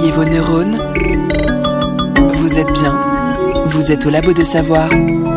réveillez vos neurones. Vous êtes bien. Vous êtes au Labo des Savoirs.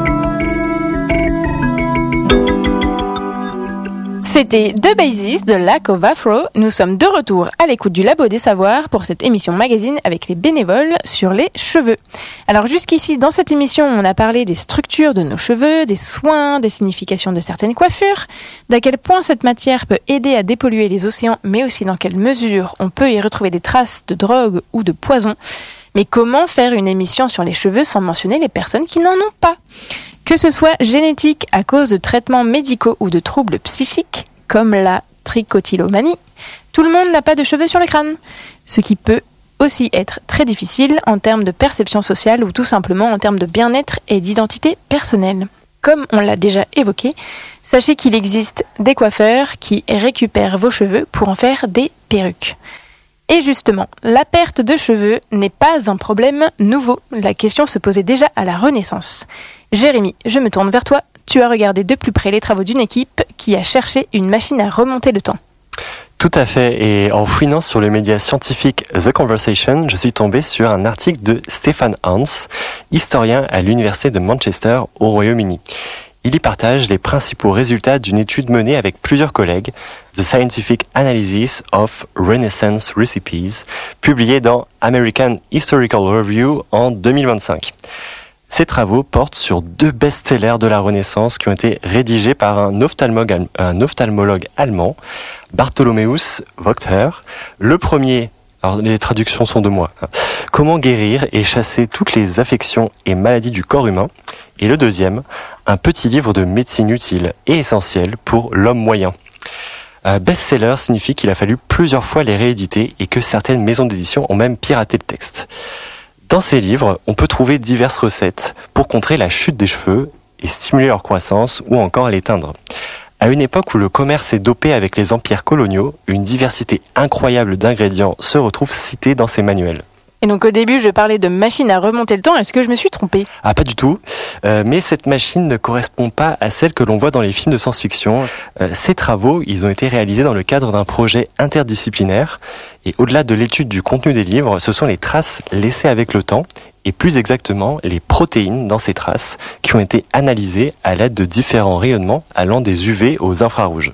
C'était The Basis de Lack of Afro. Nous sommes de retour à l'écoute du Labo des Savoirs pour cette émission magazine avec les bénévoles sur les cheveux. Alors jusqu'ici, dans cette émission, on a parlé des structures de nos cheveux, des soins, des significations de certaines coiffures, d'à quel point cette matière peut aider à dépolluer les océans, mais aussi dans quelle mesure on peut y retrouver des traces de drogue ou de poison. Mais comment faire une émission sur les cheveux sans mentionner les personnes qui n'en ont pas ? Que ce soit génétique à cause de traitements médicaux ou de troubles psychiques, comme la trichotillomanie, tout le monde n'a pas de cheveux sur le crâne, ce qui peut aussi être très difficile en termes de perception sociale ou tout simplement en termes de bien-être et d'identité personnelle. Comme on l'a déjà évoqué, sachez qu'il existe des coiffeurs qui récupèrent vos cheveux pour en faire des perruques. Et justement, la perte de cheveux n'est pas un problème nouveau. La question se posait déjà à la Renaissance. Jérémy, je me tourne vers toi. Tu as regardé de plus près les travaux d'une équipe qui a cherché une machine à remonter le temps. Tout à fait. Et en fouinant sur le média scientifique The Conversation, je suis tombé sur un article de Stefan Hans, historien à l'université de Manchester au Royaume-Uni. Il y partage les principaux résultats d'une étude menée avec plusieurs collègues, The Scientific Analysis of Renaissance Recipes, publiée dans American Historical Review en 2025. Ces travaux portent sur 2 best-sellers de la Renaissance qui ont été rédigés par un ophtalmologue allemand, Bartholomäus Wachter. Le premier, alors les traductions sont de moi, Comment guérir et chasser toutes les affections et maladies du corps humain. Et le deuxième, un petit livre de médecine utile et essentielle pour l'homme moyen. Best-seller signifie qu'il a fallu plusieurs fois les rééditer et que certaines maisons d'édition ont même piraté le texte. Dans ces livres, on peut trouver diverses recettes pour contrer la chute des cheveux et stimuler leur croissance ou encore l'éteindre. À une époque où le commerce est dopé avec les empires coloniaux, une diversité incroyable d'ingrédients se retrouve citée dans ces manuels. Et donc au début, je parlais de machine à remonter le temps. Est-ce que je me suis trompée ? Ah, pas du tout. Mais cette machine ne correspond pas à celle que l'on voit dans les films de science-fiction. Ces travaux, ils ont été réalisés dans le cadre d'un projet interdisciplinaire. Et au-delà de l'étude du contenu des livres, ce sont les traces laissées avec le temps, et plus exactement les protéines dans ces traces, qui ont été analysées à l'aide de différents rayonnements allant des UV aux infrarouges.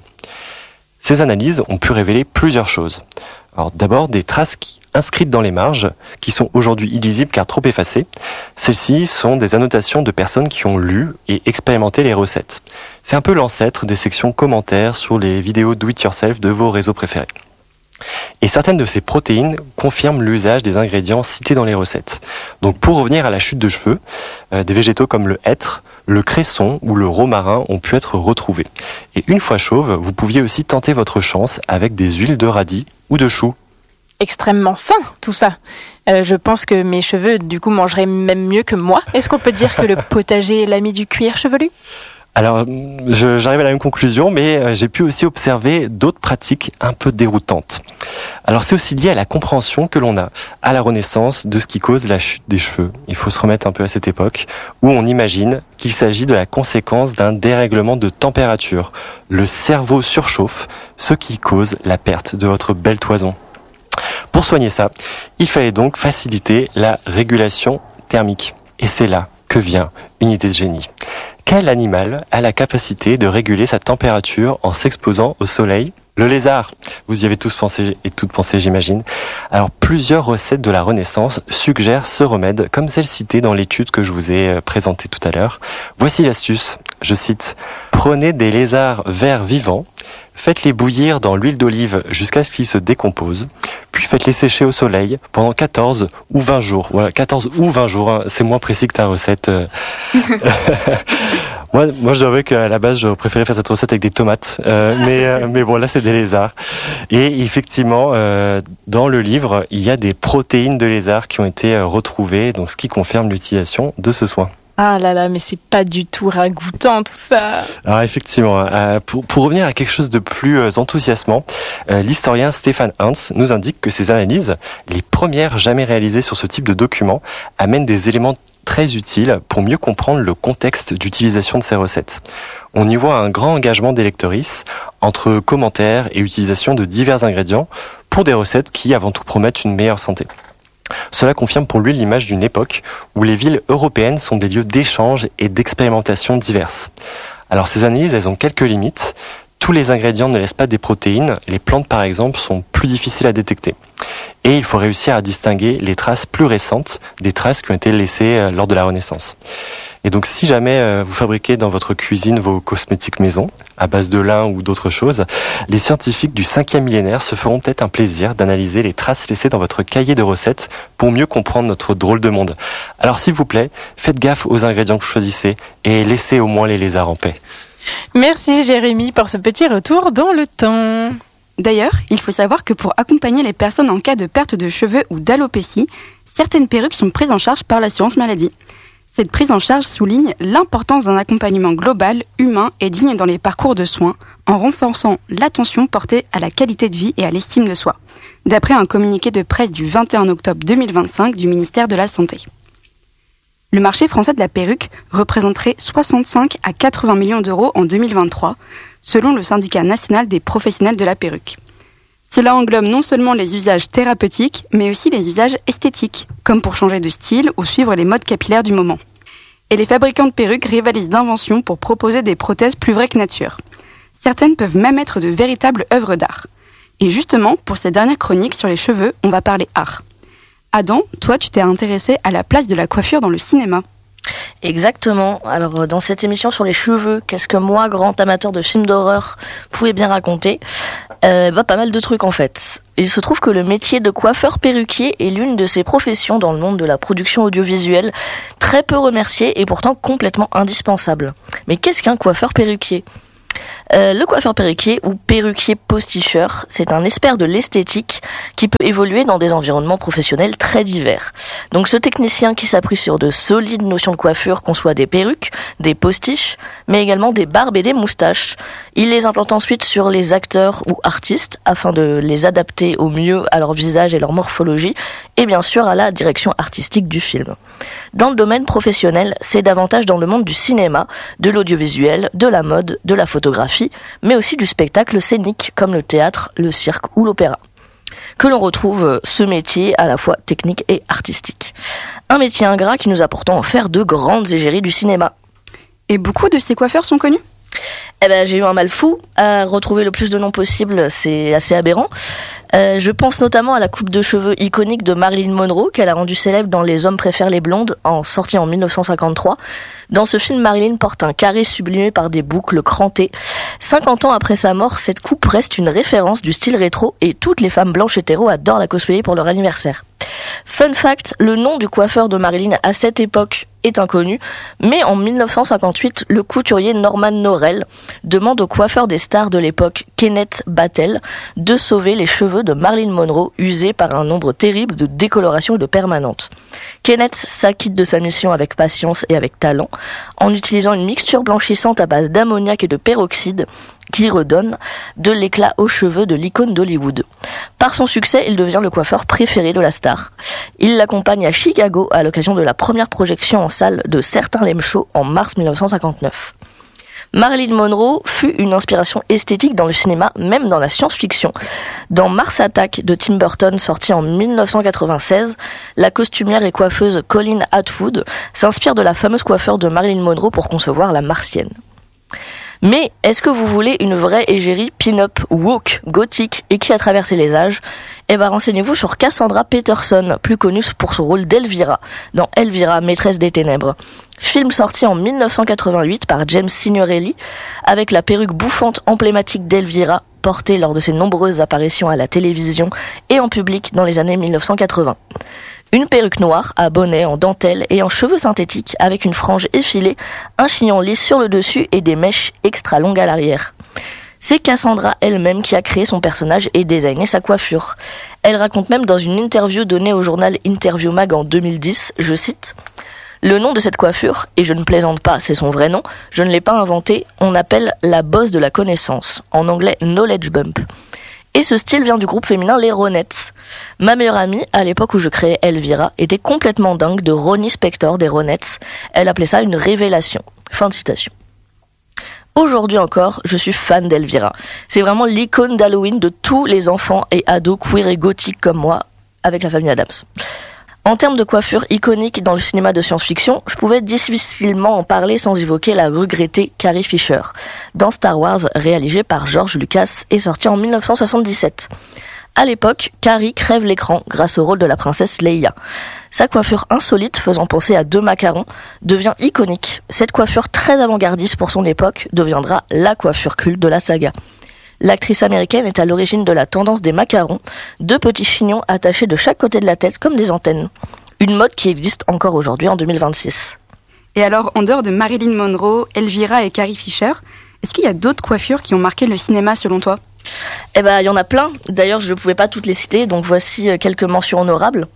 Ces analyses ont pu révéler plusieurs choses. Alors d'abord, des traces inscrites dans les marges, qui sont aujourd'hui illisibles car trop effacées. Celles-ci sont des annotations de personnes qui ont lu et expérimenté les recettes. C'est un peu l'ancêtre des sections commentaires sur les vidéos do-it-yourself de vos réseaux préférés. Et certaines de ces protéines confirment l'usage des ingrédients cités dans les recettes. Donc pour revenir à la chute de cheveux, des végétaux comme le hêtre, le cresson ou le romarin ont pu être retrouvés. Et une fois chauve, vous pouviez aussi tenter votre chance avec des huiles de radis ou de chou. Extrêmement sain, tout ça. Je pense que mes cheveux, du coup, mangeraient même mieux que moi. Est-ce qu'on peut dire que le potager est l'ami du cuir chevelu ? Alors, j'arrive à la même conclusion, mais j'ai pu aussi observer d'autres pratiques un peu déroutantes. Alors, c'est aussi lié à la compréhension que l'on a à la Renaissance de ce qui cause la chute des cheveux. Il faut se remettre un peu à cette époque où on imagine qu'il s'agit de la conséquence d'un dérèglement de température. Le cerveau surchauffe, ce qui cause la perte de votre belle toison. Pour soigner ça, il fallait donc faciliter la régulation thermique. Et c'est là que vient une idée de génie. Quel animal a la capacité de réguler sa température en s'exposant au soleil ? Le lézard. Vous y avez tous pensé et toutes pensé, j'imagine. Alors, plusieurs recettes de la Renaissance suggèrent ce remède, comme celle citée dans l'étude que je vous ai présentée tout à l'heure. Voici l'astuce. Je cite. Prenez des lézards verts vivants, faites-les bouillir dans l'huile d'olive jusqu'à ce qu'ils se décomposent, puis faites-les sécher au soleil pendant 14 ou 20 jours. Voilà, 14 ou 20 jours, hein. C'est moins précis que ta recette. Moi, je dois avouer qu'à la base, je préférais faire cette recette avec des tomates. Mais bon, là, c'est des lézards. Et effectivement, dans le livre, il y a des protéines de lézards qui ont été retrouvées, donc ce qui confirme l'utilisation de ce soin. Ah là là, mais c'est pas du tout ragoûtant tout ça. Alors effectivement, pour revenir à quelque chose de plus enthousiasmant, l'historien Stefan Hans nous indique que ces analyses, les premières jamais réalisées sur ce type de document, amènent des éléments très utiles pour mieux comprendre le contexte d'utilisation de ces recettes. On y voit un grand engagement des lectrices entre commentaires et utilisation de divers ingrédients pour des recettes qui avant tout promettent une meilleure santé. Cela confirme pour lui l'image d'une époque où les villes européennes sont des lieux d'échange et d'expérimentation diverses. Alors ces analyses, elles ont quelques limites. Tous les ingrédients ne laissent pas des protéines. Les plantes, par exemple, sont plus difficiles à détecter. Et il faut réussir à distinguer les traces plus récentes des traces qui ont été laissées lors de la Renaissance. Et donc, si jamais vous fabriquez dans votre cuisine vos cosmétiques maison, à base de lin ou d'autres choses, les scientifiques du 5e millénaire se feront peut-être un plaisir d'analyser les traces laissées dans votre cahier de recettes pour mieux comprendre notre drôle de monde. Alors, s'il vous plaît, faites gaffe aux ingrédients que vous choisissez et laissez au moins les lézards en paix. Merci Jérémy pour ce petit retour dans le temps. D'ailleurs, il faut savoir que pour accompagner les personnes en cas de perte de cheveux ou d'alopécie, certaines perruques sont prises en charge par l'assurance maladie. Cette prise en charge souligne l'importance d'un accompagnement global, humain et digne dans les parcours de soins, en renforçant l'attention portée à la qualité de vie et à l'estime de soi, d'après un communiqué de presse du 21 octobre 2025 du ministère de la Santé. Le marché français de la perruque représenterait 65 à 80 millions d'euros en 2023, selon le syndicat national des professionnels de la perruque. Cela englobe non seulement les usages thérapeutiques, mais aussi les usages esthétiques, comme pour changer de style ou suivre les modes capillaires du moment. Et les fabricants de perruques rivalisent d'inventions pour proposer des prothèses plus vraies que nature. Certaines peuvent même être de véritables œuvres d'art. Et justement, pour cette dernière chronique sur les cheveux, on va parler art. Adam, toi, tu t'es intéressé à la place de la coiffure dans le cinéma. Exactement. Alors, dans cette émission sur les cheveux, qu'est-ce que moi, grand amateur de films d'horreur, pouvais bien raconter ? Pas mal de trucs en fait. Il se trouve que le métier de coiffeur perruquier est l'une de ces professions dans le monde de la production audiovisuelle, très peu remerciée et pourtant complètement indispensable. Mais qu'est-ce qu'un coiffeur perruquier ? Le coiffeur perruquier ou perruquier posticheur, c'est un expert de l'esthétique qui peut évoluer dans des environnements professionnels très divers. Donc ce technicien qui s'appuie sur de solides notions de coiffure conçoit des perruques, des postiches, mais également des barbes et des moustaches. Il les implante ensuite sur les acteurs ou artistes afin de les adapter au mieux à leur visage et leur morphologie et bien sûr à la direction artistique du film. Dans le domaine professionnel, c'est davantage dans le monde du cinéma, de l'audiovisuel, de la mode, de la photographie, mais aussi du spectacle scénique comme le théâtre, le cirque ou l'opéra, que l'on retrouve ce métier à la fois technique et artistique. Un métier ingrat qui nous a pourtant offert de grandes égéries du cinéma. Et beaucoup de ces coiffeurs sont connus ? J'ai eu un mal fou à retrouver le plus de noms possible, c'est assez aberrant. Je pense notamment à la coupe de cheveux iconique de Marilyn Monroe qu'elle a rendue célèbre dans Les hommes préfèrent les blondes, sorti en 1953. Dans ce film, Marilyn porte un carré sublimé par des boucles crantées. 50 ans après sa mort, cette coupe reste une référence du style rétro et toutes les femmes blanches hétéros adorent la cosplayer pour leur anniversaire. Fun fact, le nom du coiffeur de Marilyn à cette époque est inconnu, mais en 1958, le couturier Norman Norell demande au coiffeur des stars de l'époque, Kenneth Battel, de sauver les cheveux de Marilyn Monroe usés par un nombre terrible de décolorations et de permanentes. Kenneth s'acquitte de sa mission avec patience et avec talent, en utilisant une mixture blanchissante à base d'ammoniac et de peroxyde, qui redonne de l'éclat aux cheveux de l'icône d'Hollywood. Par son succès, il devient le coiffeur préféré de la star. Il l'accompagne à Chicago à l'occasion de la première projection en salle de certains Lame Show en mars 1959. Marilyn Monroe fut une inspiration esthétique dans le cinéma, même dans la science-fiction. Dans Mars Attack de Tim Burton, sorti en 1996, la costumière et coiffeuse Colleen Atwood s'inspire de la fameuse coiffeur de Marilyn Monroe pour concevoir la Martienne. Mais est-ce que vous voulez une vraie égérie pin-up, woke, gothique et qui a traversé les âges ? Renseignez-vous sur Cassandra Peterson, plus connue pour son rôle d'Elvira, dans Elvira, maîtresse des ténèbres. Film sorti en 1988 par James Signorelli, avec la perruque bouffante emblématique d'Elvira, portée lors de ses nombreuses apparitions à la télévision et en public dans les années 1980. Une perruque noire à bonnet en dentelle et en cheveux synthétiques avec une frange effilée, un chignon lisse sur le dessus et des mèches extra longues à l'arrière. C'est Cassandra elle-même qui a créé son personnage et designé sa coiffure. Elle raconte même dans une interview donnée au journal Interview Mag en 2010, je cite, « Le nom de cette coiffure, et je ne plaisante pas, c'est son vrai nom, je ne l'ai pas inventé, on appelle la bosse de la connaissance, en anglais knowledge bump. » Et ce style vient du groupe féminin Les Ronettes. Ma meilleure amie, à l'époque où je créais Elvira, était complètement dingue de Ronnie Spector des Ronettes. Elle appelait ça une révélation. Fin de citation. Aujourd'hui encore, je suis fan d'Elvira. C'est vraiment l'icône d'Halloween de tous les enfants et ados queer et gothiques comme moi, avec la famille Addams. En termes de coiffure iconique dans le cinéma de science-fiction, je pouvais difficilement en parler sans évoquer la regrettée Carrie Fisher, dans Star Wars, réalisé par George Lucas et sorti en 1977. À l'époque, Carrie crève l'écran grâce au rôle de la princesse Leia. Sa coiffure insolite, faisant penser à 2 macarons, devient iconique. Cette coiffure très avant-gardiste pour son époque deviendra la coiffure culte de la saga. L'actrice américaine est à l'origine de la tendance des macarons, 2 petits chignons attachés de chaque côté de la tête comme des antennes. Une mode qui existe encore aujourd'hui en 2026. Et alors, en dehors de Marilyn Monroe, Elvira et Carrie Fisher, est-ce qu'il y a d'autres coiffures qui ont marqué le cinéma selon toi ? Eh ben, il y en a plein. D'ailleurs, je ne pouvais pas toutes les citer, donc voici quelques mentions honorables.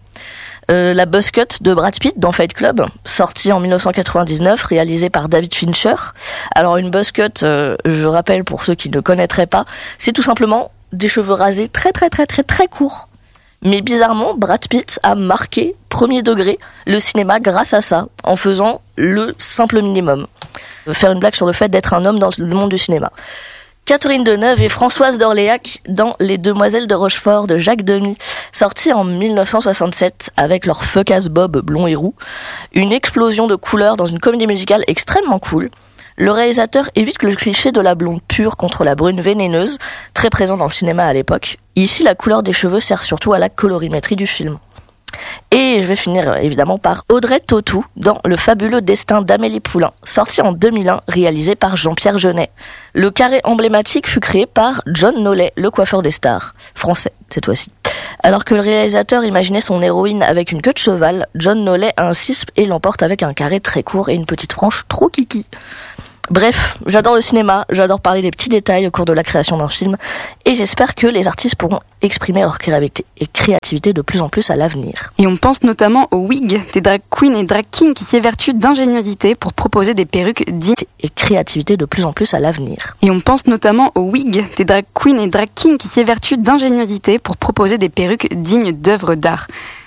La buzz cut de Brad Pitt dans Fight Club, sorti en 1999, réalisé par David Fincher. Alors une buzz cut, je rappelle pour ceux qui ne connaîtraient pas, c'est tout simplement des cheveux rasés très courts. Mais bizarrement, Brad Pitt a marqué, premier degré, le cinéma grâce à ça, en faisant le simple minimum. Faire une blague sur le fait d'être un homme dans le monde du cinéma. Catherine Deneuve et Françoise d'Orléac dans Les Demoiselles de Rochefort de Jacques Demy, sorti en 1967 avec leur fuck-ass bob blond et roux. Une explosion de couleurs dans une comédie musicale extrêmement cool. Le réalisateur évite le cliché de la blonde pure contre la brune vénéneuse, très présent dans le cinéma à l'époque. Ici, la couleur des cheveux sert surtout à la colorimétrie du film. Et je vais finir évidemment par Audrey Tautou dans Le fabuleux destin d'Amélie Poulain, sorti en 2001, réalisé par Jean-Pierre Jeunet. Le carré emblématique fut créé par John Nollet, le coiffeur des stars, français cette fois-ci. Alors que le réalisateur imaginait son héroïne avec une queue de cheval, John Nollet insiste et l'emporte avec un carré très court et une petite frange trop kiki. Bref, j'adore le cinéma, j'adore parler des petits détails au cours de la création d'un film, et j'espère que les artistes pourront exprimer leur créativité de plus en plus à l'avenir. Et on pense notamment aux wigs des drag queens et drag kings qui s'évertuent d'ingéniosité pour proposer des perruques dignes et créativité de plus en plus à l'avenir. Et on pense notamment aux wigs des drag queens et drag kings qui s'évertuent d'ingéniosité pour proposer des perruques dignes d'œuvres d'art.